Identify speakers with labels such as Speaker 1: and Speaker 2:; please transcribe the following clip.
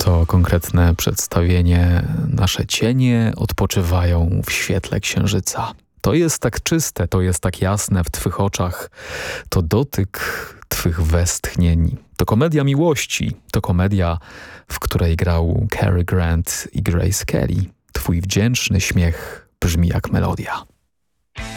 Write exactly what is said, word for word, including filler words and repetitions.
Speaker 1: to konkretne przedstawienie nasze cienie odpoczywają w świetle księżyca. To jest tak czyste, to jest tak jasne w Twych oczach, to dotyk Twych westchnień. To komedia miłości, to komedia, w której grał Cary Grant i Grace Kelly. Twój wdzięczny śmiech brzmi jak melodia.